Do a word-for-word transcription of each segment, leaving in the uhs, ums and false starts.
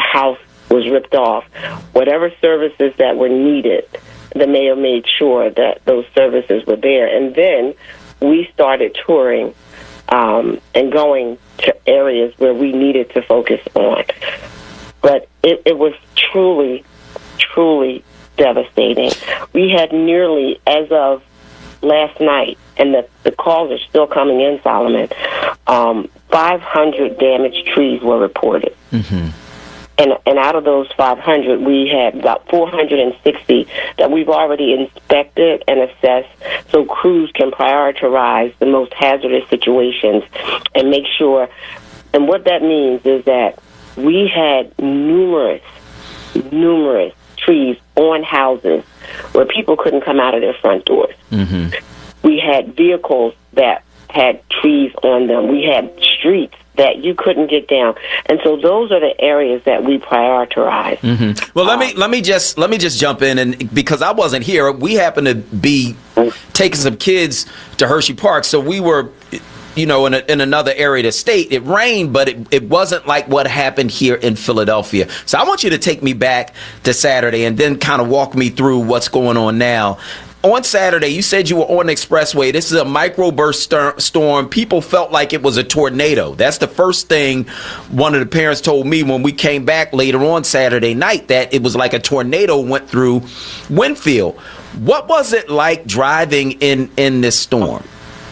house was ripped off. Whatever services that were needed, the mayor made sure that those services were there. And then we started touring um, and going to areas where we needed to focus on. But it, it was truly, truly devastating. We had nearly, as of last night, and the, the calls are still coming in, Solomon, um, five hundred damaged trees were reported. Mm-hmm. And, and out of those five hundred, we had about four hundred sixty that we've already inspected and assessed, so crews can prioritize the most hazardous situations and make sure. And what that means is that we had numerous, numerous trees on houses where people couldn't come out of their front doors. Mm-hmm. We had vehicles that had trees on them. We had streets that you couldn't get down, and so those are the areas that we prioritize. Mm-hmm. Well, let me let me just let me just jump in, and because I wasn't here, we happened to be taking some kids to Hershey Park, so we were, you know, in, a, in another area of the state. It rained, but it, it wasn't like what happened here in Philadelphia. So I want you to take me back to Saturday and then kind of walk me through what's going on now. On Saturday, you said you were on the expressway. This is a microburst st- storm. People felt like it was a tornado. That's the first thing one of the parents told me when we came back later on Saturday night, that it was like a tornado went through Winfield. What was it like driving in, in this storm?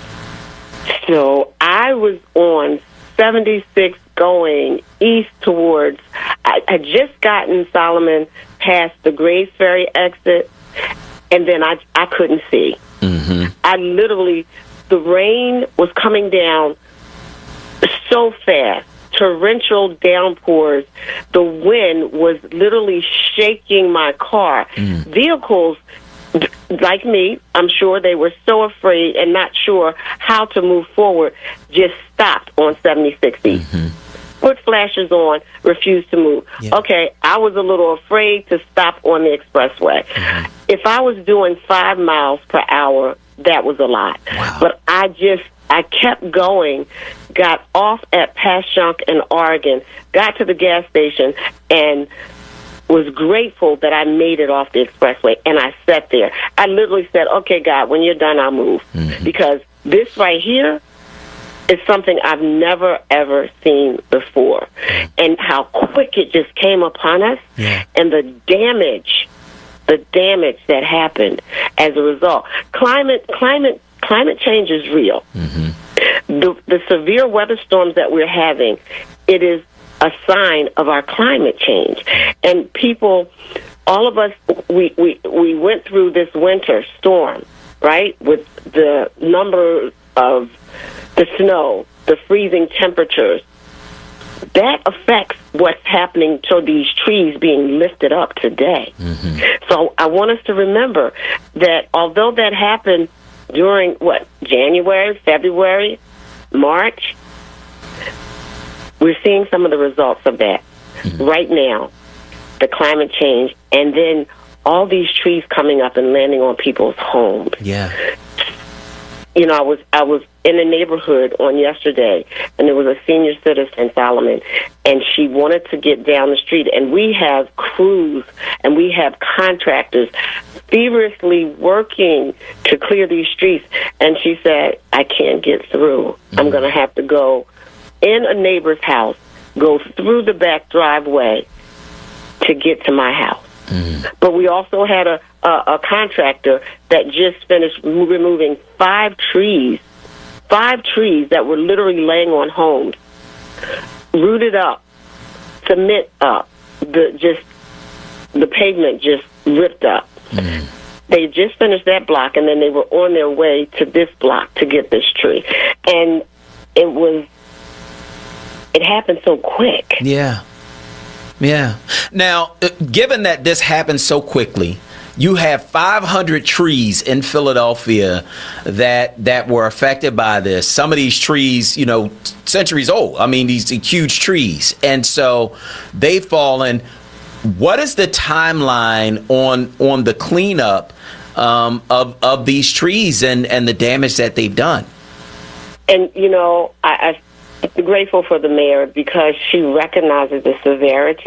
So I was on seventy-six going east towards, I had just gotten, Solomon, past the Grays Ferry exit, and then I, I couldn't see. Mm-hmm. I literally, the rain was coming down so fast, torrential downpours. The wind was literally shaking my car. Mm. Vehicles, like me, I'm sure they were so afraid and not sure how to move forward, just stopped on seventy-six East. Mm-hmm. Put flashers on, refused to move. Yeah. Okay, I was a little afraid to stop on the expressway. Mm-hmm. If I was doing five miles per hour, that was a lot. Wow. But I just, I kept going, got off at Passyunk in Oregon, got to the gas station, and was grateful that I made it off the expressway, and I sat there. I literally said, okay, God, when you're done, I'll move. Mm-hmm. Because this right here is something I've never, ever seen before. Mm-hmm. And how quick it just came upon us, yeah. and the damage, the damage that happened as a result. Climate, climate, climate change is real. Mm-hmm. The, the severe weather storms that we're having, it is a sign of our climate change. And people, all of us, we, we, we went through this winter storm, right, with the number of the snow, the freezing temperatures. That affects what's happening to these trees being lifted up today. Mm-hmm. So I want us to remember that although that happened during, what, January, February, March, we're seeing some of the results of that mm-hmm. right now, the climate change, and then all these trees coming up and landing on people's homes. Yeah. You know, I was I was in a neighborhood on yesterday, and there was a senior citizen, Solomon, and she wanted to get down the street, and we have crews and we have contractors feverishly working to clear these streets, and she said, I can't get through. Mm-hmm. I'm going to have to go in a neighbor's house, go through the back driveway to get to my house. Mm-hmm. But we also had a, a, a contractor that just finished removing five trees, five trees that were literally laying on homes, rooted up, cement up, the just the pavement just ripped up. Mm-hmm. They just finished that block, and then they were on their way to this block to get this tree. And it was, it happened so quick. Yeah. Yeah. Now, given that this happened so quickly, you have five hundred trees in Philadelphia that that were affected by this. Some of these trees, you know, centuries old. I mean, these huge trees. And so they've fallen. What is the timeline on on the cleanup um, of, of these trees and, and the damage that they've done? And, you know, I, I'm grateful for the mayor because she recognizes the severity